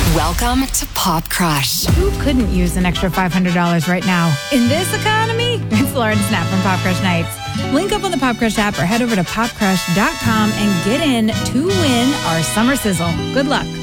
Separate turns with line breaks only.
Welcome to Pop Crush.
Who couldn't use an extra $500 right now? In this economy, it's Lauren Snap from Pop Crush Nights. Link up on the Pop Crush app or head over to popcrush.com and get in to win our summer sizzle. Good luck.